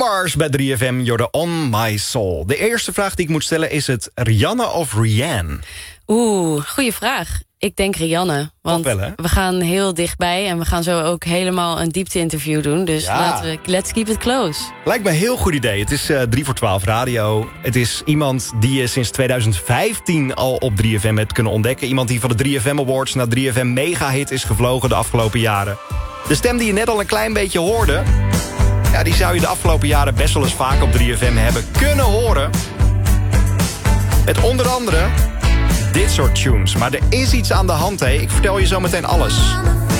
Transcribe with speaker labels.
Speaker 1: Mars bij 3FM, you're On My Soul. De eerste vraag die ik moet stellen is het Rihanna of Rihanna?
Speaker 2: Goede vraag. Ik denk Rihanna, want
Speaker 1: wel, hè?
Speaker 2: we gaan heel dichtbij... en we gaan zo ook helemaal een diepte-interview doen. Dus let's keep it close.
Speaker 1: Lijkt me een heel goed idee. Het is 3 voor 12 radio. Het is iemand die je sinds 2015 al op 3FM hebt kunnen ontdekken. Iemand die van de 3FM Awards naar 3FM Mega-hit is gevlogen de afgelopen jaren. De stem die je net al een klein beetje hoorde... ja, die zou je de afgelopen jaren best wel eens vaak op 3FM hebben kunnen horen. Met onder andere dit soort tunes. Maar er is iets aan de hand, hè. Ik vertel je zo meteen alles.